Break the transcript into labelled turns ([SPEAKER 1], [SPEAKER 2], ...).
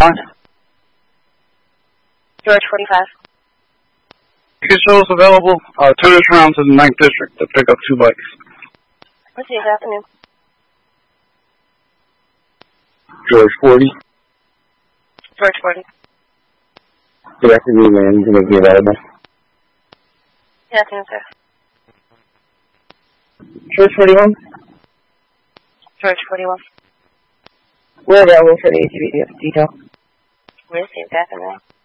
[SPEAKER 1] George 45.
[SPEAKER 2] You can show us available. Turn us around to the 9th District to pick up 2 bikes.
[SPEAKER 1] What's the exact name?
[SPEAKER 3] George 40.
[SPEAKER 1] George 40.
[SPEAKER 3] Good afternoon, ma'am. You can be available.
[SPEAKER 1] Good afternoon, sir.
[SPEAKER 4] George 41.
[SPEAKER 1] George 41.
[SPEAKER 4] We're available for the ATV detail.
[SPEAKER 1] Where's the exact name?